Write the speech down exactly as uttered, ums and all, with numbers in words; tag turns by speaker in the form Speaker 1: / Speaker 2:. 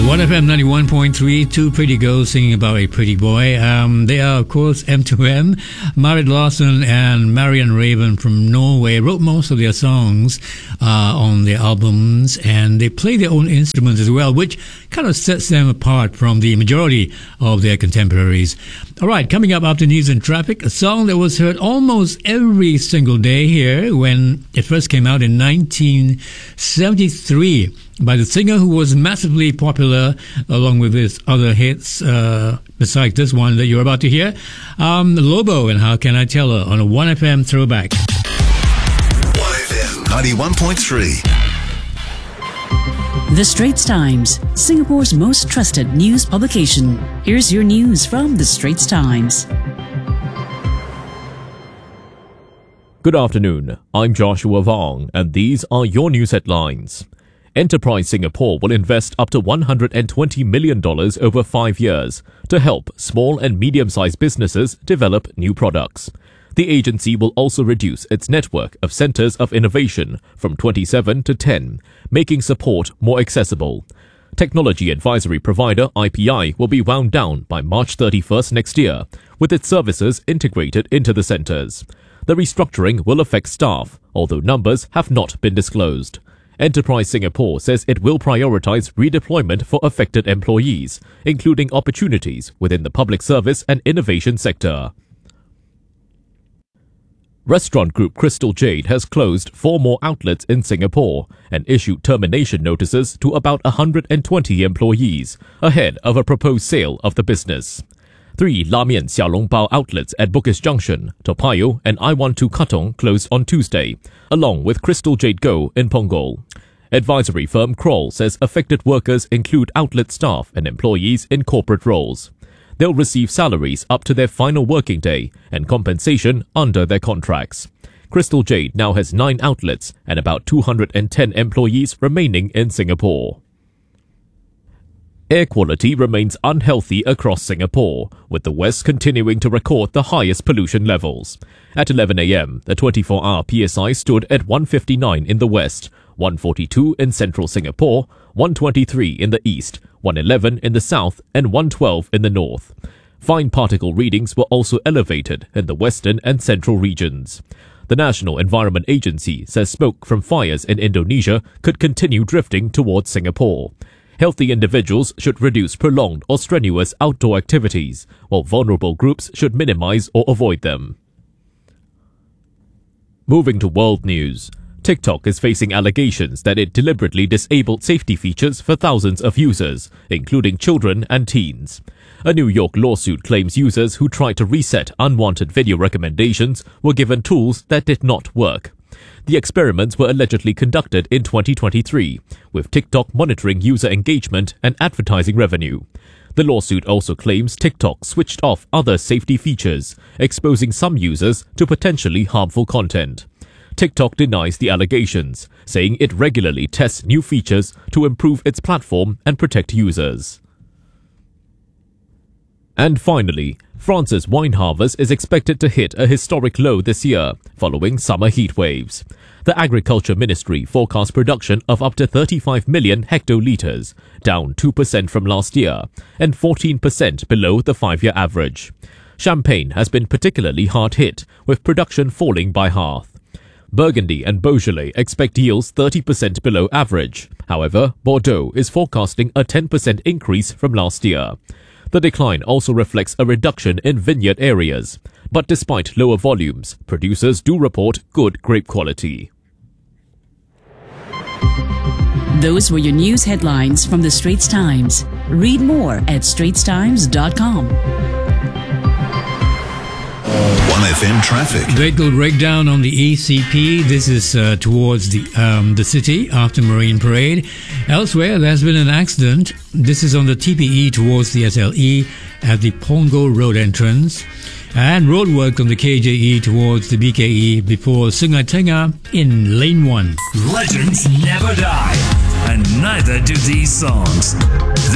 Speaker 1: one F M ninety-one point three, two pretty girls singing about a pretty boy. Um, they are, of course, M two M. Marit Larson and Marian Raven from Norway wrote most of their songs uh, on their albums, and they play their own instruments as well, which kind of sets them apart from the majority of their contemporaries. All right, coming up after news and traffic, a song that was heard almost every single day here when it first came out in nineteen seventy-three. By the singer who was massively popular along with his other hits, uh, besides this one that you're about to hear, um, Lobo and How Can I Tell Her on a one F M throwback.
Speaker 2: one F M ninety-one point three.
Speaker 3: The Straits Times, Singapore's most trusted news publication. Here's your news from The Straits Times.
Speaker 4: Good afternoon, I'm Joshua Vong, and these are your news headlines. Enterprise Singapore will invest up to one hundred twenty million dollars over five years to help small and medium-sized businesses develop new products. The agency will also reduce its network of centers of innovation from twenty-seven to ten, making support more accessible. Technology advisory provider I P I will be wound down by March thirty-first next year, with its services integrated into the centers. The restructuring will affect staff, although numbers have not been disclosed. Enterprise Singapore says it will prioritize redeployment for affected employees, including opportunities within the public service and innovation sector. Restaurant group Crystal Jade has closed four more outlets in Singapore and issued termination notices to about one hundred twenty employees ahead of a proposed sale of the business. Three La Mian Xiao Long Bao outlets at Bugis Junction, Toa Payoh and I twelve Katong closed on Tuesday, along with Crystal Jade Go in Punggol. Advisory firm Kroll says affected workers include outlet staff and employees in corporate roles. They'll receive salaries up to their final working day and compensation under their contracts. Crystal Jade now has nine outlets and about two hundred ten employees remaining in Singapore. Air quality remains unhealthy across Singapore, with the West continuing to record the highest pollution levels. At eleven a m, the twenty-four hour P S I stood at one fifty-nine in the West, one forty-two in central Singapore, one twenty-three in the East, one eleven in the South, and one twelve in the North. Fine particle readings were also elevated in the western and central regions. The National Environment Agency says smoke from fires in Indonesia could continue drifting towards Singapore. Healthy individuals should reduce prolonged or strenuous outdoor activities, while vulnerable groups should minimize or avoid them. Moving to world news. TikTok is facing allegations that it deliberately disabled safety features for thousands of users, including children and teens. A New York lawsuit claims users who tried to reset unwanted video recommendations were given tools that did not work. The experiments were allegedly conducted in twenty twenty-three, with TikTok monitoring user engagement and advertising revenue. The lawsuit also claims TikTok switched off other safety features, exposing some users to potentially harmful content. TikTok denies the allegations, saying it regularly tests new features to improve its platform and protect users. And finally, France's wine harvest is expected to hit a historic low this year, following summer heat waves. The Agriculture Ministry forecasts production of up to thirty-five million hectolitres, down two percent from last year, and fourteen percent below the five-year average. Champagne has been particularly hard hit, with production falling by half. Burgundy and Beaujolais expect yields thirty percent below average. However, Bordeaux is forecasting a ten percent increase from last year. The decline also reflects a reduction in vineyard areas. But despite lower volumes, producers do report good grape quality.
Speaker 3: Those were your news headlines from The Straits Times. Read more at straits times dot com.
Speaker 2: one F M traffic.
Speaker 1: Vehicle breakdown on the E C P. This is uh, towards the um, the city after Marine Parade. Elsewhere, there has been an accident. This is on the T P E towards the S L E at the Punggol Road entrance. And roadwork on the K J E towards the B K E before Sungai Tengah in Lane one.
Speaker 5: Legends never die, and neither do these songs.